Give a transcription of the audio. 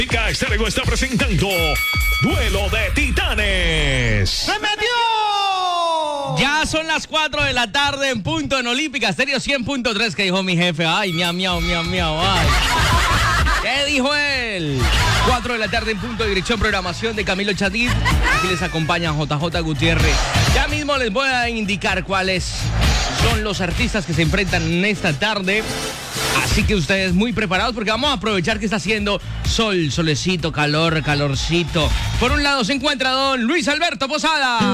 Estéreo está presentando Duelo de Titanes. ¡Se metió! Ya son las 4 de la tarde en punto en Olímpica Estéreo 100.3. ¿Qué dijo mi jefe? Ay, miau, miau, miau, miau, ay. ¿Qué dijo él? 4 de la tarde en punto, dirección programación de Camilo Chatit. Aquí les acompaña JJ Gutiérrez. Ya mismo les voy a indicar cuáles son los artistas que se enfrentan en esta tarde. Así que ustedes muy preparados porque vamos a aprovechar que está haciendo sol, solecito, calor, calorcito. Por un lado se encuentra don Luis Alberto Posada.